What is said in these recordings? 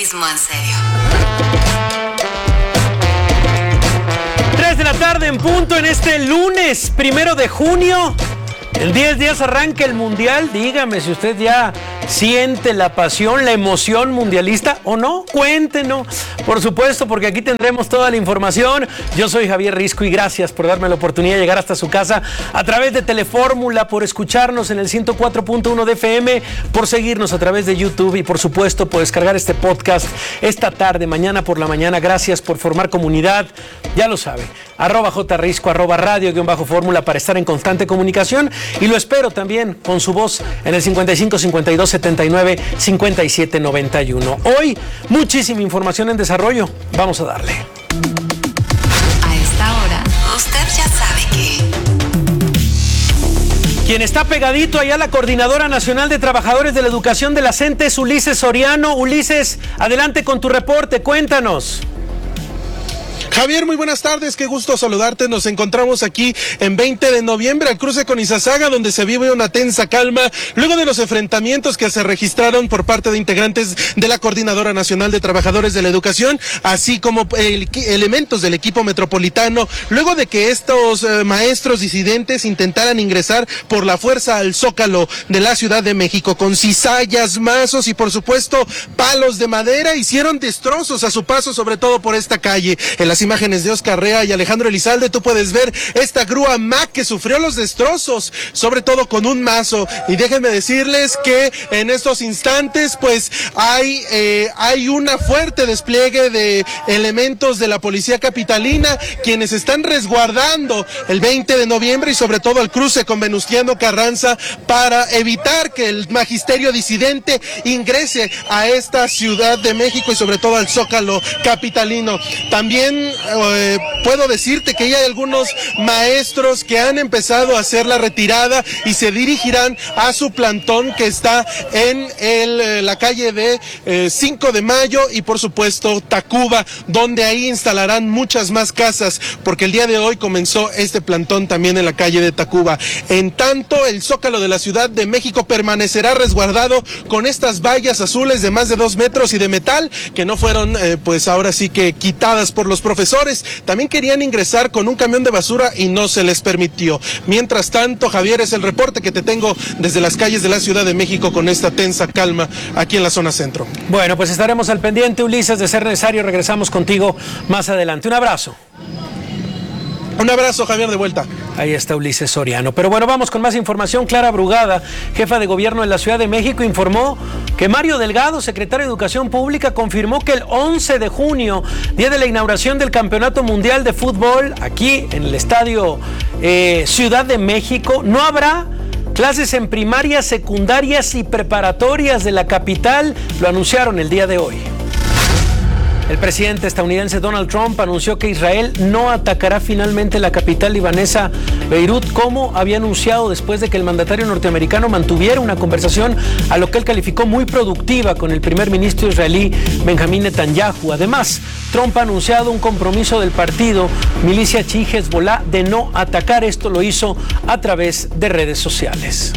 Periodismo en serio. 3 de la tarde en punto en este lunes 1 de junio. En 10 días arranca el Mundial. Dígame si usted ya siente la pasión, la emoción mundialista o no. Cuéntenos, por supuesto, porque aquí tendremos toda la información. Yo soy Javier Risco y gracias por darme la oportunidad de llegar hasta su casa a través de Telefórmula, por escucharnos en el 104.1 de FM, por seguirnos a través de YouTube y por supuesto por descargar este podcast esta tarde, mañana por la mañana. Gracias por formar comunidad. Ya lo sabe, @jrisco, @radio_fórmula para estar en constante comunicación. Y lo espero también con su voz en el 55 52 79 57 91. Hoy, muchísima información en desarrollo. Vamos a darle. A esta hora, usted ya sabe que... Quien está pegadito allá a la Coordinadora Nacional de Trabajadores de la Educación de la CENTE es Ulises Soriano. Ulises, adelante con tu reporte, cuéntanos. Javier, muy buenas tardes, qué gusto saludarte. Nos encontramos aquí en 20 de noviembre, al cruce con Izazaga, donde se vive una tensa calma luego de los enfrentamientos que se registraron por parte de integrantes de la Coordinadora Nacional de Trabajadores de la Educación, así como elementos del equipo metropolitano, luego de que estos maestros disidentes intentaran ingresar por la fuerza al Zócalo de la Ciudad de México con cizallas, mazos y por supuesto palos de madera. Hicieron destrozos a su paso, sobre todo por esta calle. En las imágenes de Oscar Rea y Alejandro Elizalde tú puedes ver esta grúa Mack que sufrió los destrozos, sobre todo con un mazo. Y déjenme decirles que en estos instantes pues hay una fuerte despliegue de elementos de la policía capitalina, quienes están resguardando el 20 de noviembre y sobre todo el cruce con Venustiano Carranza para evitar que el magisterio disidente ingrese a esta Ciudad de México y sobre todo al Zócalo capitalino. También puedo decirte que ya hay algunos maestros que han empezado a hacer la retirada y se dirigirán a su plantón que está en la calle de 5 de Mayo y por supuesto Tacuba, donde ahí instalarán muchas más casas, porque el día de hoy comenzó este plantón también en la calle de Tacuba. En tanto, el Zócalo de la Ciudad de México permanecerá resguardado con estas vallas azules de más de 2 metros y de metal que no fueron pues ahora sí que quitadas por los profesores. También querían ingresar con un camión de basura y no se les permitió. Mientras tanto, Javier, es el reporte que te tengo desde las calles de la Ciudad de México con esta tensa calma aquí en la zona centro. Bueno, pues estaremos al pendiente, Ulises, de ser necesario. Regresamos contigo más adelante. Un abrazo. Un abrazo, Javier, de vuelta. Ahí está Ulises Soriano. Pero bueno, vamos con más información. Clara Brugada, jefa de gobierno de la Ciudad de México, informó que Mario Delgado, secretario de Educación Pública, confirmó que el 11 de junio, día de la inauguración del Campeonato Mundial de Fútbol, aquí en el Estadio Ciudad de México, no habrá clases en primarias, secundarias y preparatorias de la capital. Lo anunciaron el día de hoy. El presidente estadounidense Donald Trump anunció que Israel no atacará finalmente la capital libanesa Beirut, como había anunciado después de que el mandatario norteamericano mantuviera una conversación a lo que él calificó muy productiva con el primer ministro israelí Benjamín Netanyahu. Además, Trump ha anunciado un compromiso del partido Milicia Chií Hezbollah de no atacar. Esto lo hizo a través de redes sociales.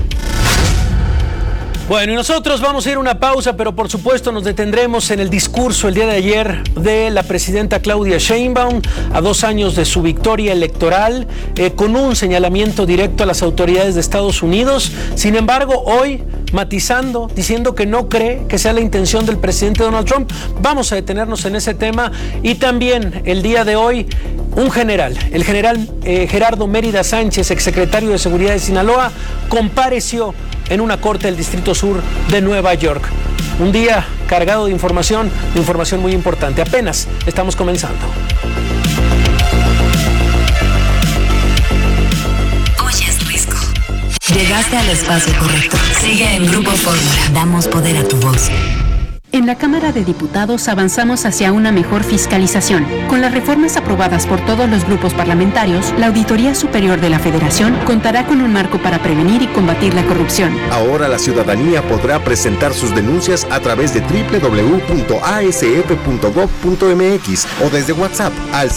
Bueno, y nosotros vamos a ir a una pausa, pero por supuesto nos detendremos en el discurso el día de ayer de la presidenta Claudia Sheinbaum a 2 años de su victoria electoral, con un señalamiento directo a las autoridades de Estados Unidos. Sin embargo, hoy matizando, diciendo que no cree que sea la intención del presidente Donald Trump. Vamos a detenernos en ese tema. Y también el día de hoy, un general, el general Gerardo Mérida Sánchez, exsecretario de Seguridad de Sinaloa, compareció en una corte del Distrito Sur de Nueva York. Un día cargado de información muy importante. Apenas estamos comenzando. Oyes Risco. Llegaste al espacio correcto. Sigue en Grupo Fórmula. Damos poder a tu voz. En la Cámara de Diputados avanzamos hacia una mejor fiscalización. Con las reformas aprobadas por todos los grupos parlamentarios, la Auditoría Superior de la Federación contará con un marco para prevenir y combatir la corrupción. Ahora la ciudadanía podrá presentar sus denuncias a través de www.asf.gov.mx o desde WhatsApp al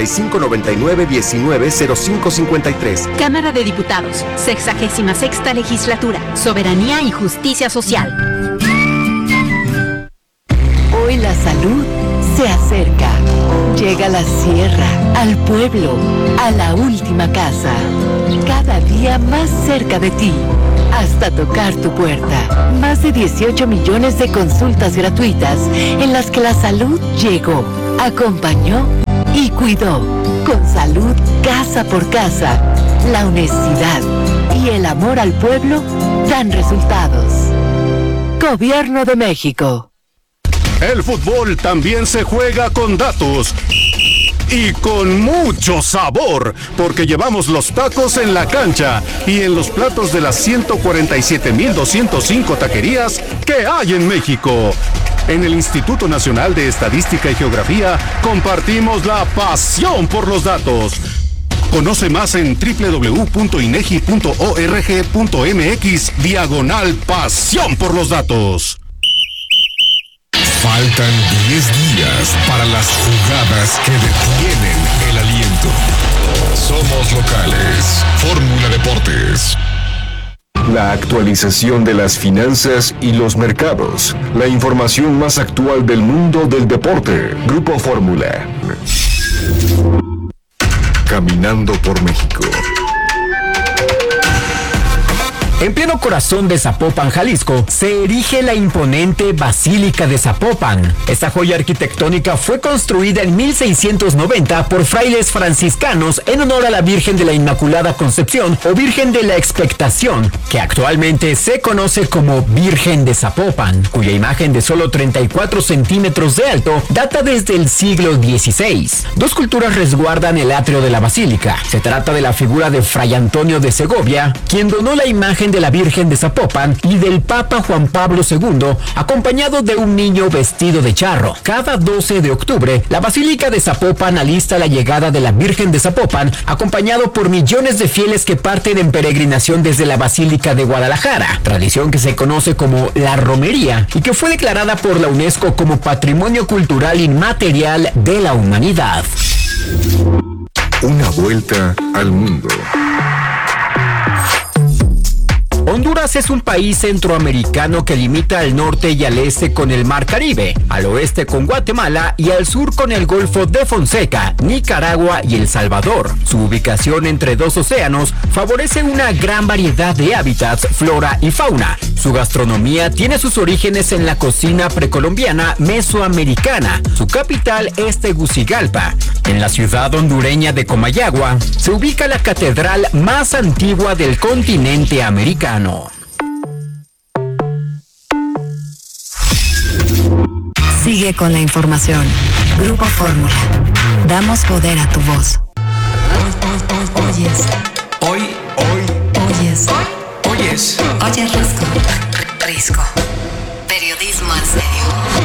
5599-190553. Cámara de Diputados, 66ª Legislatura, Soberanía y Justicia Social. Hoy las Llega la sierra, al pueblo, a la última casa. Cada día más cerca de ti, hasta tocar tu puerta. Más de 18 millones de consultas gratuitas en las que la salud llegó, acompañó y cuidó. Con salud casa por casa, la honestidad y el amor al pueblo dan resultados. Gobierno de México. El fútbol también se juega con datos y con mucho sabor, porque llevamos los tacos en la cancha y en los platos de las 147,205 taquerías que hay en México. En el Instituto Nacional de Estadística y Geografía compartimos la pasión por los datos. Conoce más en www.inegi.org.mx/pasión por los datos. Faltan 10 días para las jugadas que detienen el aliento. Somos locales. Fórmula Deportes. La actualización de las finanzas y los mercados. La información más actual del mundo del deporte. Grupo Fórmula. Caminando por México. En pleno corazón de Zapopan, Jalisco, se erige la imponente Basílica de Zapopan. Esta joya arquitectónica fue construida en 1690 por frailes franciscanos en honor a la Virgen de la Inmaculada Concepción o Virgen de la Expectación, que actualmente se conoce como Virgen de Zapopan, cuya imagen de solo 34 centímetros de alto data desde el siglo XVI. Dos esculturas resguardan el atrio de la basílica. Se trata de la figura de Fray Antonio de Segovia, quien donó la imagen de la Virgen de Zapopan, y del Papa Juan Pablo II, acompañado de un niño vestido de charro. Cada 12 de octubre, la Basílica de Zapopan alista la llegada de la Virgen de Zapopan, acompañado por millones de fieles que parten en peregrinación desde la Basílica de Guadalajara, tradición que se conoce como la romería y que fue declarada por la UNESCO como Patrimonio Cultural Inmaterial de la Humanidad. Una vuelta al mundo. Honduras es un país centroamericano que limita al norte y al este con el Mar Caribe, al oeste con Guatemala y al sur con el Golfo de Fonseca, Nicaragua y El Salvador. Su ubicación entre dos océanos favorece una gran variedad de hábitats, flora y fauna. Su gastronomía tiene sus orígenes en la cocina precolombiana mesoamericana. Su capital es Tegucigalpa. En la ciudad hondureña de Comayagua se ubica la catedral más antigua del continente americano. Sigue con la información. Grupo Fórmula. Damos poder a tu voz. Oyes. Hoy. Oyes. Oyes. Oyes Risco. Risco. Periodismo en serio.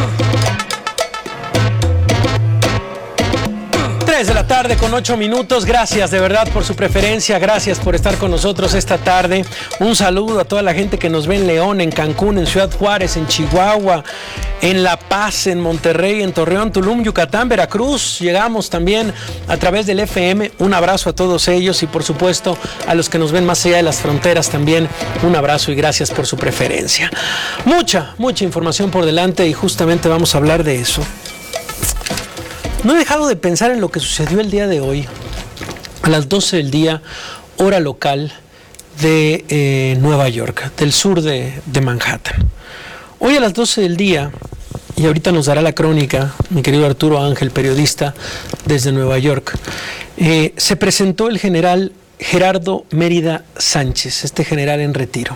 3 de la tarde con 8 minutos. Gracias de verdad por su preferencia. Gracias por estar con nosotros esta tarde. Un saludo a toda la gente que nos ve en León, en Cancún, en Ciudad Juárez, en Chihuahua, en La Paz, en Monterrey, en Torreón, Tulum, Yucatán, Veracruz. Llegamos también a través del FM. Un abrazo a todos ellos y por supuesto a los que nos ven más allá de las fronteras también. Un abrazo y gracias por su preferencia. Mucha información por delante y justamente vamos a hablar de eso. No he dejado de pensar en lo que sucedió el día de hoy, a las 12 del día, hora local de Nueva York, del sur de Manhattan. Hoy a las 12 del día, y ahorita nos dará la crónica, mi querido Arturo Ángel, periodista desde Nueva York, se presentó el general Gerardo Mérida Sánchez, este general en retiro.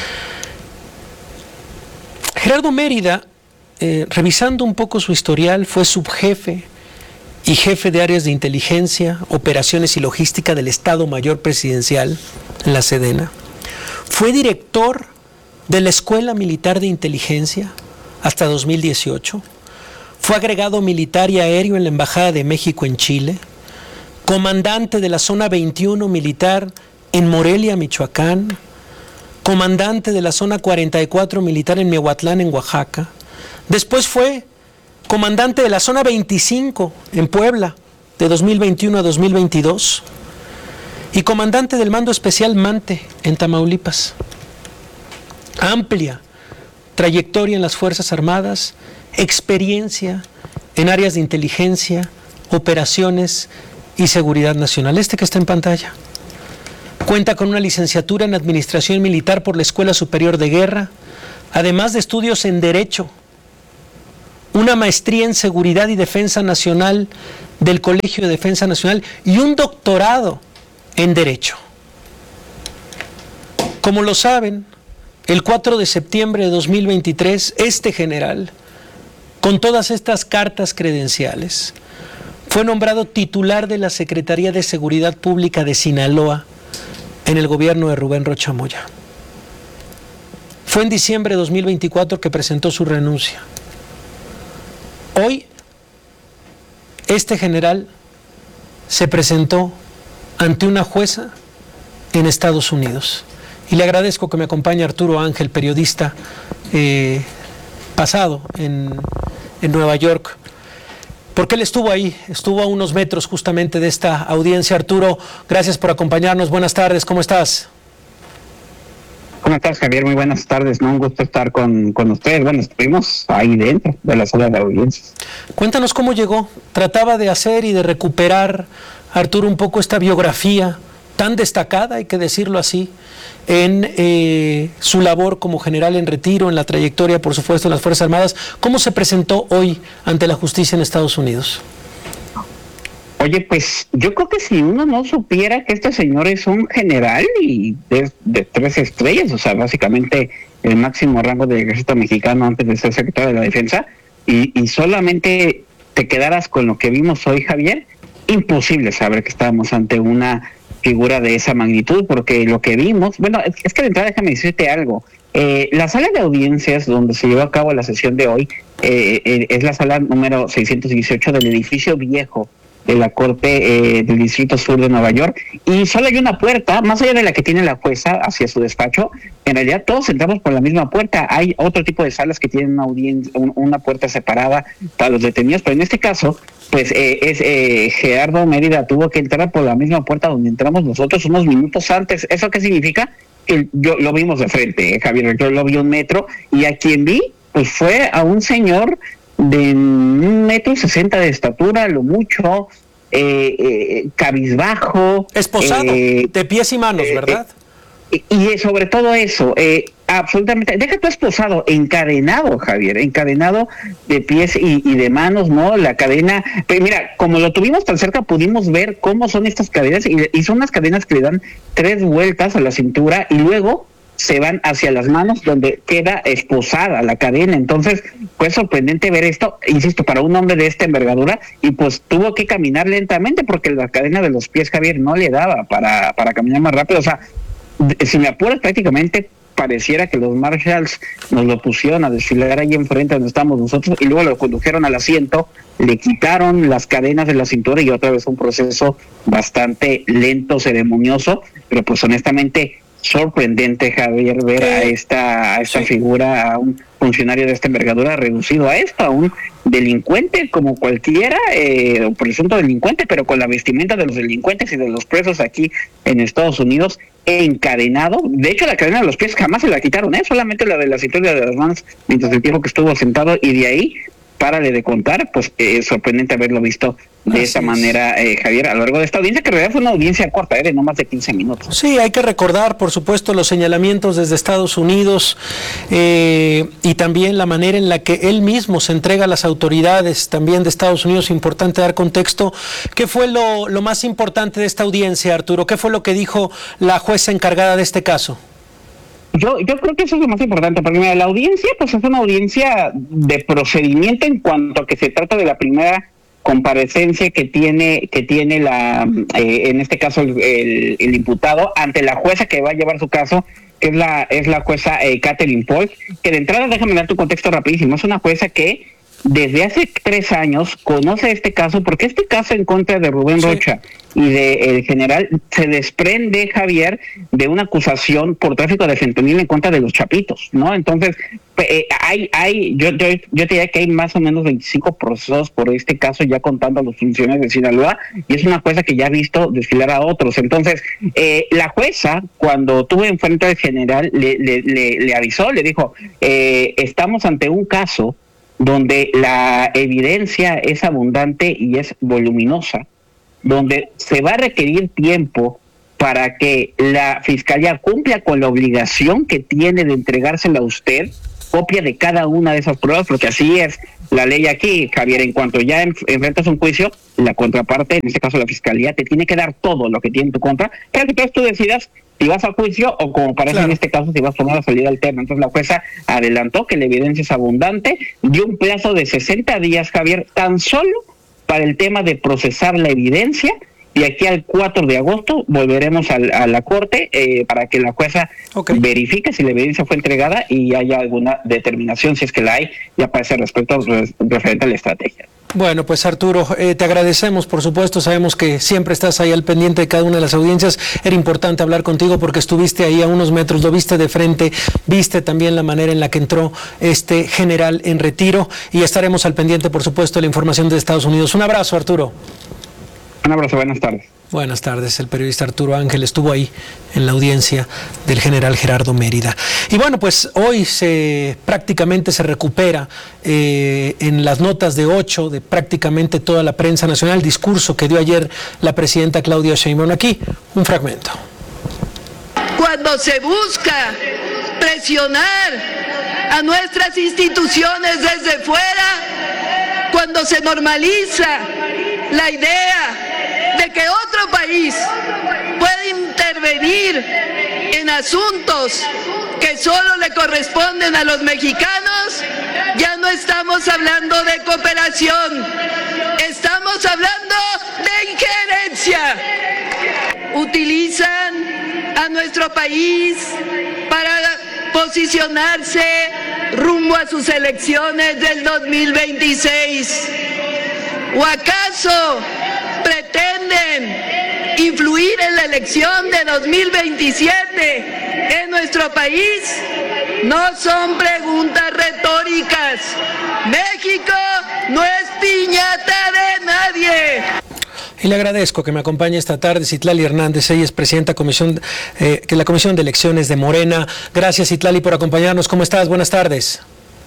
Gerardo Mérida, revisando un poco su historial, fue subjefe y jefe de áreas de inteligencia, operaciones y logística del Estado Mayor Presidencial en la Sedena. Fue director de la Escuela Militar de Inteligencia hasta 2018. Fue agregado militar y aéreo en la Embajada de México en Chile. Comandante de la Zona 21 Militar en Morelia, Michoacán. Comandante de la Zona 44 Militar en Miahuatlán, en Oaxaca. Después fue comandante de la Zona 25 en Puebla, de 2021 a 2022, y comandante del Mando Especial Mante en Tamaulipas. Amplia trayectoria en las Fuerzas Armadas, experiencia en áreas de inteligencia, Operaciones y Seguridad Nacional, este que está en pantalla. Cuenta con una licenciatura en Administración Militar por la Escuela Superior de Guerra, además de estudios en Derecho, una maestría en Seguridad y Defensa Nacional del Colegio de Defensa Nacional y un doctorado en Derecho. Como lo saben, el 4 de septiembre de 2023, este general, con todas estas cartas credenciales, fue nombrado titular de la Secretaría de Seguridad Pública de Sinaloa en el gobierno de Rubén Rocha Moya. Fue en diciembre de 2024 que presentó su renuncia. Hoy, este general se presentó ante una jueza en Estados Unidos. Y le agradezco que me acompañe Arturo Ángel, periodista pasado en Nueva York, porque él estuvo ahí, estuvo a unos metros justamente de esta audiencia. Arturo, gracias por acompañarnos. Buenas tardes, ¿cómo estás? ¿Cómo estás, Javier? Muy buenas tardes, ¿no? Un gusto estar con ustedes. Bueno, estuvimos ahí dentro de la sala de audiencias. Cuéntanos cómo llegó. Trataba de hacer y de recuperar, Arturo, un poco esta biografía tan destacada, hay que decirlo así, en su labor como general en retiro, en la trayectoria, por supuesto, en las Fuerzas Armadas. ¿Cómo se presentó hoy ante la justicia en Estados Unidos? Oye, pues yo creo que si uno no supiera que este señor es un general y de 3 estrellas, o sea, básicamente el máximo rango del ejército mexicano antes de ser secretario de la Defensa, y solamente te quedaras con lo que vimos hoy, Javier, imposible saber que estábamos ante una figura de esa magnitud, porque lo que vimos, bueno, es que de entrada déjame decirte algo. La sala de audiencias donde se llevó a cabo la sesión de hoy es la sala número 618 del edificio viejo de la Corte del Distrito Sur de Nueva York, y solo hay una puerta, más allá de la que tiene la jueza hacia su despacho. En realidad todos entramos por la misma puerta. Hay otro tipo de salas que tienen una puerta separada para los detenidos, pero en este caso, pues Gerardo Mérida tuvo que entrar por la misma puerta donde entramos nosotros unos minutos antes. ¿Eso qué significa? Que yo lo vimos de frente, Javier, yo lo vi 1 metro, y a quien vi, pues fue a un señor de 1,60 m de estatura, lo mucho, cabizbajo. Esposado, de pies y manos, ¿verdad? Y sobre todo eso, absolutamente, deja tu esposado, encadenado, Javier, encadenado de pies y de manos, ¿no? La cadena, pero mira, como lo tuvimos tan cerca, pudimos ver cómo son estas cadenas, y son unas cadenas que le dan 3 vueltas a la cintura y luego se van hacia las manos donde queda esposada la cadena. Entonces fue sorprendente ver esto, insisto, para un hombre de esta envergadura, y pues tuvo que caminar lentamente porque la cadena de los pies, Javier, no le daba para caminar más rápido. O sea, si me apuras, prácticamente pareciera que los marshals nos lo pusieron a desfilar ahí enfrente donde estamos nosotros, y luego lo condujeron al asiento, le quitaron las cadenas de la cintura, y otra vez un proceso bastante lento, ceremonioso, pero pues honestamente sorprendente, Javier, ver a esta figura, a un funcionario de esta envergadura reducido a esto, a un delincuente como cualquiera, o presunto delincuente, pero con la vestimenta de los delincuentes y de los presos aquí en Estados Unidos, encadenado. De hecho, la cadena de los pies jamás se la quitaron, solamente la de la cintura de las manos mientras el tiempo que estuvo sentado, y de ahí, párale de contar. Pues sorprendente haberlo visto de esta manera, Javier, a lo largo de esta audiencia, que en realidad fue una audiencia corta, de no más de 15 minutos. Sí, hay que recordar, por supuesto, los señalamientos desde Estados Unidos, y también la manera en la que él mismo se entrega a las autoridades también de Estados Unidos. Importante dar contexto. ¿Qué fue lo más importante de esta audiencia, Arturo? ¿Qué fue lo que dijo la jueza encargada de este caso? Yo creo que eso es lo más importante, porque mira, la audiencia pues es una audiencia de procedimiento en cuanto a que se trata de la primera comparecencia que tiene la en este caso el imputado ante la jueza que va a llevar su caso, que es la jueza Catherine Polk, que de entrada, déjame dar tu contexto rapidísimo, es una jueza que desde hace 3 años conoce este caso, porque este caso en contra de Rubén Rocha y del general se desprende, Javier, de una acusación por tráfico de fentanil en contra de los chapitos, ¿no? Entonces, yo diría que hay más o menos 25 procesos por este caso, ya contando a los funcionarios de Sinaloa, y es una jueza que ya ha visto desfilar a otros. Entonces, la jueza, cuando tuvo enfrente al general, le avisó, le dijo, estamos ante un caso donde la evidencia es abundante y es voluminosa, donde se va a requerir tiempo para que la Fiscalía cumpla con la obligación que tiene de entregársela a usted, copia de cada una de esas pruebas, porque así es la ley aquí, Javier. En cuanto ya enfrentas un juicio, la contraparte, en este caso la Fiscalía, te tiene que dar todo lo que tiene en tu contra, para que tú decidas si vas a juicio o, como parece en este caso, si vas a tomar la salida alterna. Entonces la jueza adelantó que la evidencia es abundante, dio un plazo de 60 días, Javier, tan solo para el tema de procesar la evidencia, y aquí al 4 de agosto volveremos a la Corte para que la jueza verifique si la evidencia fue entregada y haya alguna determinación, si es que la hay, ya para ese respecto referente a la estrategia. Bueno, pues Arturo, te agradecemos, por supuesto, sabemos que siempre estás ahí al pendiente de cada una de las audiencias. Era importante hablar contigo porque estuviste ahí a unos metros, lo viste de frente, viste también la manera en la que entró este general en retiro, y estaremos al pendiente, por supuesto, de la información de Estados Unidos. Un abrazo, Arturo. Un abrazo, buenas tardes. Buenas tardes, el periodista Arturo Ángel estuvo ahí en la audiencia del general Gerardo Mérida. Y bueno, pues hoy prácticamente se recupera en las notas de 8 de prácticamente toda la prensa nacional el discurso que dio ayer la presidenta Claudia Sheinbaum. Aquí un fragmento. Cuando se busca presionar a nuestras instituciones desde fuera, cuando se normaliza la idea de que otro país puede intervenir en asuntos que solo le corresponden a los mexicanos, ya no estamos hablando de cooperación, estamos hablando de injerencia. Utilizan a nuestro país para posicionarse rumbo a sus elecciones del 2026. ¿O acaso pretenden influir en la elección de 2027 en nuestro país? No son preguntas retóricas. México no es piñata de nadie. Y le agradezco que me acompañe esta tarde Citlali Hernández. Ella es presidenta de la Comisión de Elecciones de Morena. Gracias, Citlali, por acompañarnos. ¿Cómo estás? Buenas tardes.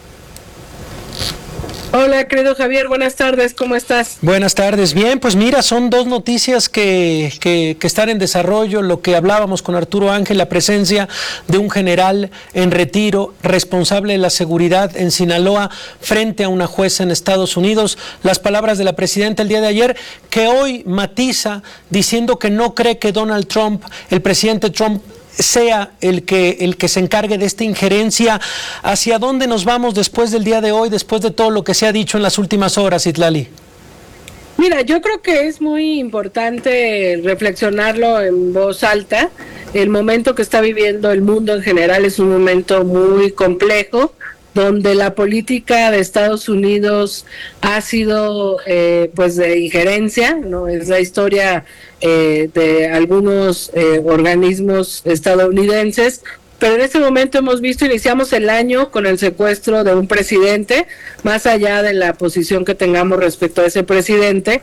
Hola, querido Javier, buenas tardes, ¿cómo estás? Buenas tardes, bien, pues mira, son dos noticias que están en desarrollo, lo que hablábamos con Arturo Ángel, la presencia de un general en retiro, responsable de la seguridad en Sinaloa, frente a una jueza en Estados Unidos, las palabras de la presidenta el día de ayer, que hoy matiza diciendo que no cree que Donald Trump, el presidente Trump, sea el que se encargue de esta injerencia. ¿Hacia dónde nos vamos después del día de hoy, después de todo lo que se ha dicho en las últimas horas, Citlali? Mira, yo creo que es muy importante reflexionarlo en voz alta. El momento que está viviendo el mundo en general es un momento muy complejo, donde la política de Estados Unidos ha sido pues de injerencia, ¿no? Es la historia de algunos organismos estadounidenses, pero en este momento hemos visto, iniciamos el año con el secuestro de un presidente, más allá de la posición que tengamos respecto a ese presidente.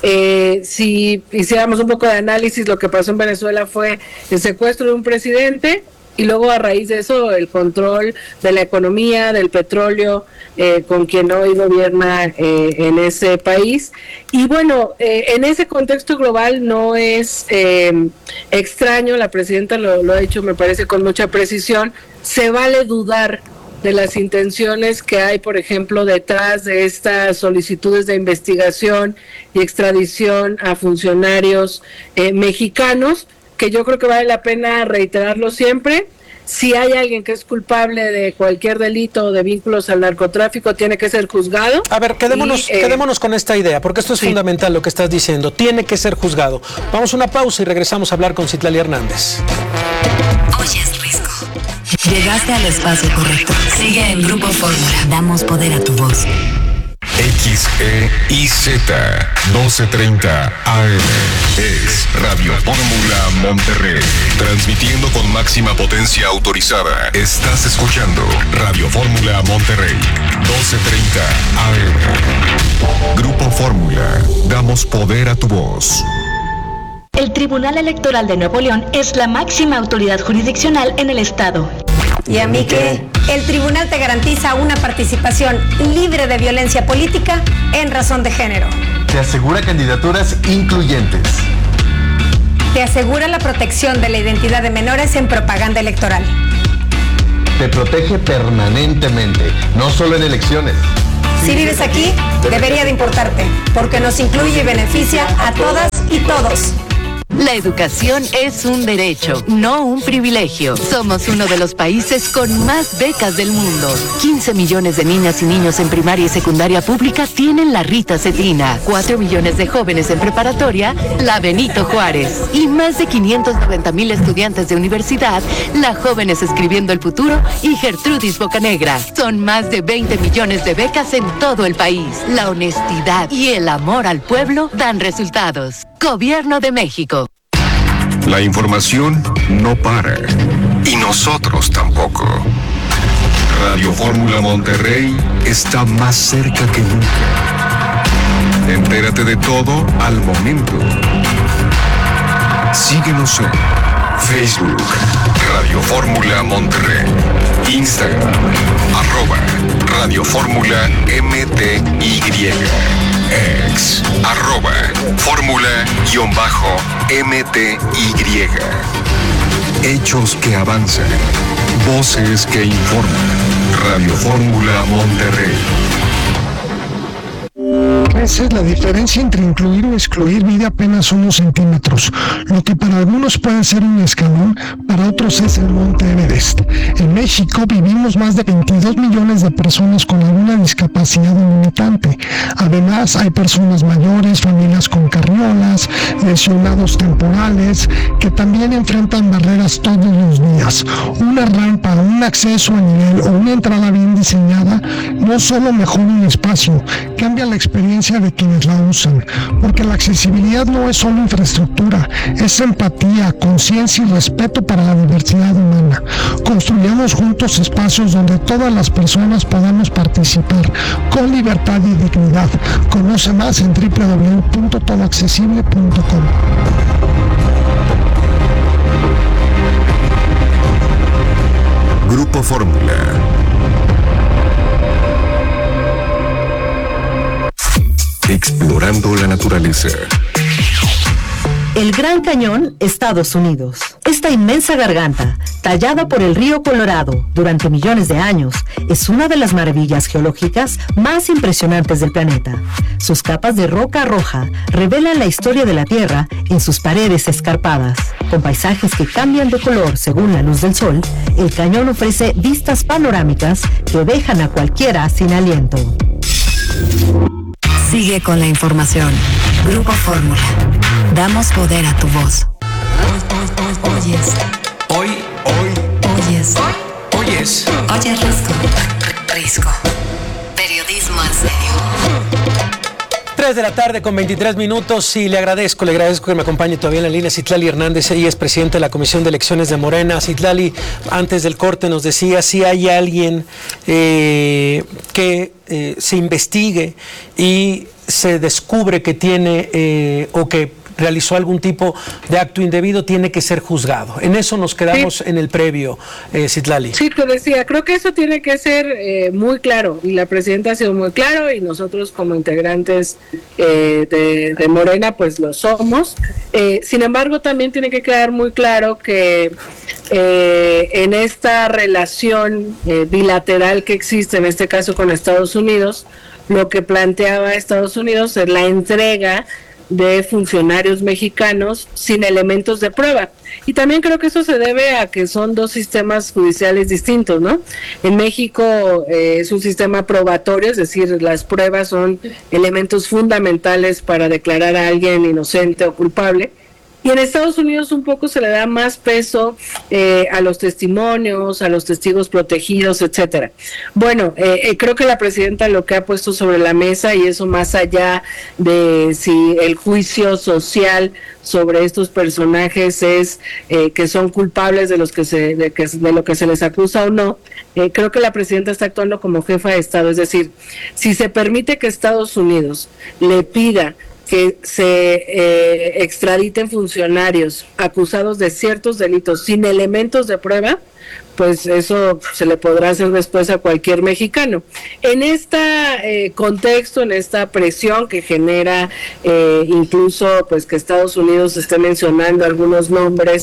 Si hiciéramos un poco de análisis, lo que pasó en Venezuela fue el secuestro de un presidente, y luego a raíz de eso el control de la economía, del petróleo, con quien hoy gobierna en ese país. Y bueno, en ese contexto global no es extraño, la presidenta lo ha dicho, me parece, con mucha precisión, se vale dudar de las intenciones que hay, por ejemplo, detrás de estas solicitudes de investigación y extradición a funcionarios mexicanos, que yo creo que vale la pena reiterarlo siempre. Si hay alguien que es culpable de cualquier delito o de vínculos al narcotráfico, tiene que ser juzgado. A ver, quedémonos con esta idea, porque esto es fundamental lo que estás diciendo. Tiene que ser juzgado. Vamos a una pausa y regresamos a hablar con Citlali Hernández. Oye, Risco. Llegaste al espacio correcto. Sigue en Grupo Fórmula. Damos poder a tu voz. XEIZ 1230 AM es Radio Fórmula Monterrey, transmitiendo con máxima potencia autorizada. Estás escuchando Radio Fórmula Monterrey 1230 AM. Grupo Fórmula, damos poder a tu voz. El Tribunal Electoral de Nuevo León es la máxima autoridad jurisdiccional en el estado. ¿Y a mí qué? El tribunal te garantiza una participación libre de violencia política en razón de género. Te asegura candidaturas incluyentes. Te asegura la protección de la identidad de menores en propaganda electoral. Te protege permanentemente, no solo en elecciones. Si vives aquí, debería de importarte, porque nos incluye y beneficia a todas y todos. La educación es un derecho, no un privilegio. Somos uno de los países con más becas del mundo. 15 millones de niñas y niños en primaria y secundaria pública tienen la Rita Cetina. 4 millones de jóvenes en preparatoria, la Benito Juárez. Y más de 590,000 estudiantes de universidad, la Jóvenes Escribiendo el Futuro y Gertrudis Bocanegra. Son más de 20 millones de becas en todo el país. La honestidad y el amor al pueblo dan resultados. Gobierno de México. La información no para. Y nosotros tampoco. Radio Fórmula Monterrey está más cerca que nunca. Entérate de todo al momento. Síguenos en Facebook, Radio Fórmula Monterrey, Instagram, @Radio Fórmula MTY, X, @Fórmula_MTY. Hechos que avanzan, voces que informan. Radio Fórmula Monterrey. Esa es la diferencia entre incluir o excluir, mide apenas unos centímetros. Lo que para algunos puede ser un escalón, para otros es el Monte Everest. En México vivimos más de 22 millones de personas con alguna discapacidad limitante. Además, hay personas mayores, familias con carriolas, lesionados temporales, que también enfrentan barreras todos los días. Una rampa, un acceso a nivel o una entrada bien diseñada no solo mejora un espacio, cambia la experiencia de quienes la usan, porque la accesibilidad no es solo infraestructura, es empatía, conciencia y respeto para la diversidad humana. Construyamos juntos espacios donde todas las personas podamos participar con libertad y dignidad. Conoce más en www.todoaccesible.com. Grupo Fórmula. Explorando la naturaleza. El Gran Cañón, Estados Unidos. Esta inmensa garganta, tallada por el río Colorado durante millones de años, es una de las maravillas geológicas más impresionantes del planeta. Sus capas de roca roja revelan la historia de la Tierra en sus paredes escarpadas. Con paisajes que cambian de color según la luz del sol, el cañón ofrece vistas panorámicas que dejan a cualquiera sin aliento. Sigue con la información. Grupo Fórmula. Damos poder a tu voz. Oyes. Oyes. Oyes Risco. Periodismo en serio. 3 de la tarde con 23 minutos y le agradezco que me acompañe todavía en la línea Citlali Hernández. Ella es presidenta de la Comisión de Elecciones de Morena. Citlali, antes del corte nos decía si hay alguien que se investigue y se descubre que tiene o que realizó algún tipo de acto indebido, tiene que ser juzgado. En eso nos quedamos en el previo, Citlali. Sí, te decía, creo que eso tiene que ser muy claro, y la presidenta ha sido muy claro, y nosotros como integrantes de Morena, pues lo somos. Sin embargo, también tiene que quedar muy claro que en esta relación bilateral que existe, en este caso con Estados Unidos, lo que planteaba Estados Unidos es la entrega de funcionarios mexicanos sin elementos de prueba. Y también creo que eso se debe a que son dos sistemas judiciales distintos, ¿no? En México es un sistema probatorio, es decir, las pruebas son elementos fundamentales para declarar a alguien inocente o culpable. Y en Estados Unidos un poco se le da más peso a los testimonios, a los testigos protegidos, etcétera. Bueno, creo que la presidenta lo que ha puesto sobre la mesa, y eso más allá de si el juicio social sobre estos personajes es que son culpables de lo que se les acusa o no, creo que la presidenta está actuando como jefa de Estado. Es decir, si se permite que Estados Unidos le pida que se extraditen funcionarios acusados de ciertos delitos sin elementos de prueba, pues eso se le podrá hacer después a cualquier mexicano. En este contexto, en esta presión que genera incluso pues que Estados Unidos esté mencionando algunos nombres,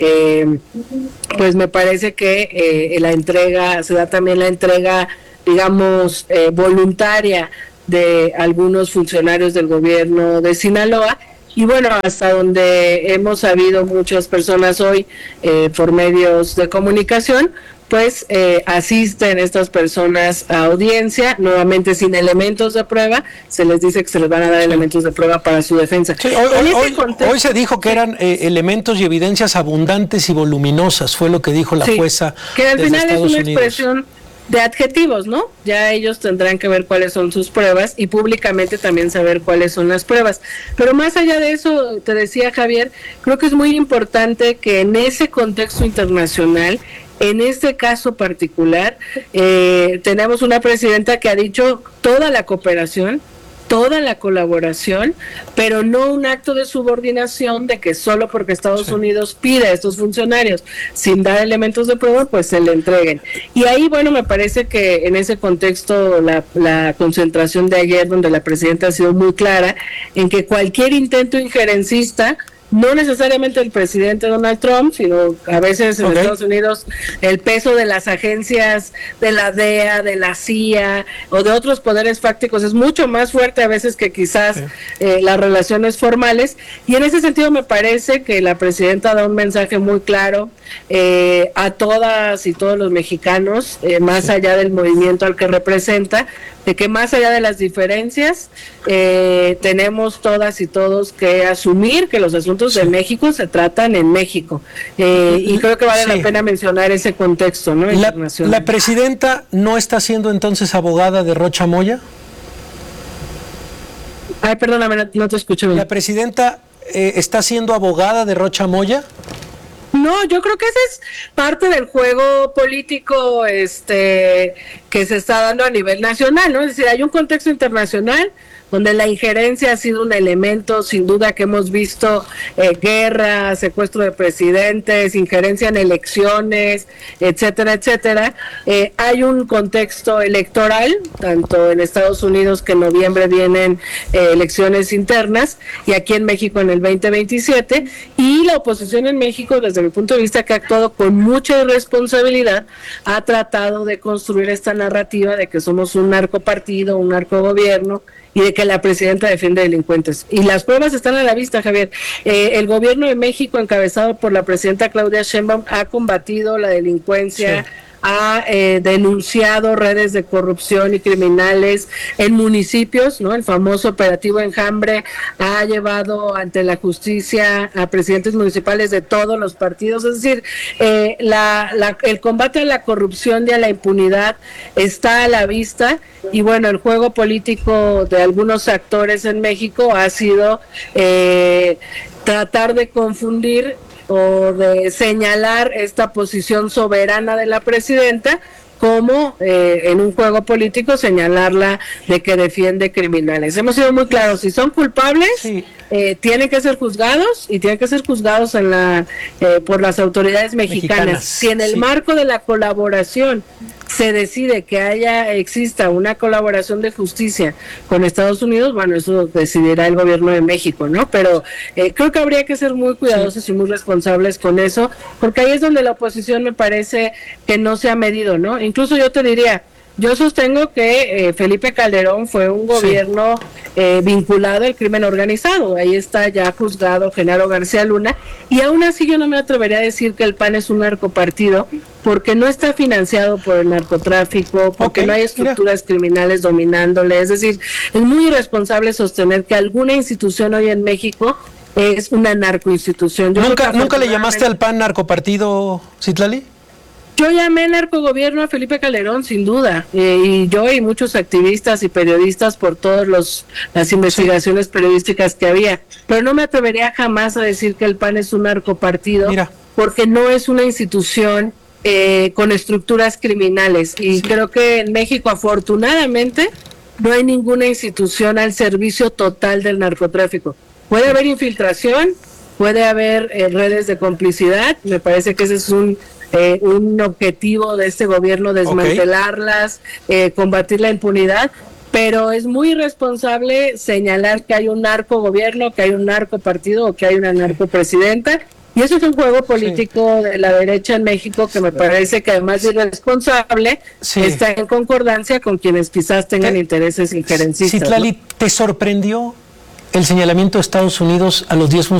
pues me parece que se da también la entrega, digamos, voluntaria de algunos funcionarios del gobierno de Sinaloa. Y bueno, hasta donde hemos sabido muchas personas hoy por medios de comunicación, pues asisten estas personas a audiencia, nuevamente sin elementos de prueba. Se les dice que se les van a dar elementos de prueba para su defensa. Sí, hoy se dijo que eran elementos y evidencias abundantes y voluminosas, fue lo que dijo la jueza. Que al final Estados es una Unidos. expresión de adjetivos, ¿no? Ya ellos tendrán que ver cuáles son sus pruebas y públicamente también saber cuáles son las pruebas. Pero más allá de eso, te decía Javier, creo que es muy importante que en ese contexto internacional, en este caso particular, tenemos una presidenta que ha dicho toda la cooperación, toda la colaboración, pero no un acto de subordinación de que solo porque Estados Unidos pide a estos funcionarios sin dar elementos de prueba, pues se le entreguen. Y ahí, bueno, me parece que en ese contexto la concentración de ayer, donde la presidenta ha sido muy clara en que cualquier intento injerencista, no necesariamente el presidente Donald Trump, sino a veces en Estados Unidos el peso de las agencias de la DEA, de la CIA o de otros poderes fácticos es mucho más fuerte a veces que quizás las relaciones formales, y en ese sentido me parece que la presidenta da un mensaje muy claro a todas y todos los mexicanos, más allá del movimiento al que representa, de que más allá de las diferencias tenemos todas y todos que asumir que los asuntos de México se tratan en México, y creo que vale la pena mencionar ese contexto, ¿no? Internacional. ¿La presidenta no está siendo entonces abogada de Rocha Moya? Ay, perdóname, no te escucho bien. ¿La presidenta está siendo abogada de Rocha Moya? No, yo creo que ese es parte del juego político que se está dando a nivel nacional, ¿no? Es decir, hay un contexto internacional donde la injerencia ha sido un elemento, sin duda, que hemos visto guerra, secuestro de presidentes, injerencia en elecciones, etcétera, etcétera. Hay un contexto electoral, tanto en Estados Unidos, que en noviembre vienen elecciones internas, y aquí en México en el 2027, y la oposición en México, desde mi punto de vista, que ha actuado con mucha irresponsabilidad, ha tratado de construir esta narrativa de que somos un narcopartido, un narcogobierno, y de que la presidenta defiende delincuentes. Y las pruebas están a la vista, Javier. El gobierno de México, encabezado por la presidenta Claudia Sheinbaum, ha combatido la delincuencia, ha denunciado redes de corrupción y criminales en municipios, ¿no? El famoso operativo Enjambre ha llevado ante la justicia a presidentes municipales de todos los partidos. Es decir, el combate a la corrupción y a la impunidad está a la vista, y bueno, el juego político de algunos actores en México ha sido tratar de confundir o de señalar esta posición soberana de la presidenta como en un juego político señalarla de que defiende criminales. Hemos sido muy claros, si son culpables, tienen que ser juzgados, y tienen que ser juzgados por las autoridades mexicanas. Si en el marco de la colaboración se decide que exista una colaboración de justicia con Estados Unidos, bueno, eso decidirá el gobierno de México, ¿no? Pero creo que habría que ser muy cuidadosos y muy responsables con eso, porque ahí es donde la oposición me parece que no se ha medido, ¿no? Incluso yo te diría, yo sostengo que Felipe Calderón fue un gobierno vinculado al crimen organizado. Ahí está ya juzgado Genaro García Luna, y aún así yo no me atrevería a decir que el PAN es un narcopartido, porque no está financiado por el narcotráfico, porque no hay estructuras criminales dominándole. Es decir, es muy irresponsable sostener que alguna institución hoy en México es una narcoinstitución. ¿Nunca le llamaste al PAN narcopartido, Citlali? Yo llamé narcogobierno a Felipe Calderón, sin duda, y yo y muchos activistas y periodistas por todas las investigaciones periodísticas que había, pero no me atrevería jamás a decir que el PAN es un narcopartido, porque no es una institución con estructuras criminales, y creo que en México, afortunadamente, no hay ninguna institución al servicio total del narcotráfico. Puede haber infiltración, puede haber redes de complicidad, me parece que ese es un objetivo de este gobierno, desmantelarlas, combatir la impunidad, pero es muy irresponsable señalar que hay un narcogobierno, que hay un narcopartido o que hay una narcopresidenta. Y eso es un juego político de la derecha en México que me parece que además de irresponsable, está en concordancia con quienes quizás tengan intereses injerencistas. Citlali, ¿no? ¿Te sorprendió el señalamiento de Estados Unidos a los 10 funcionarios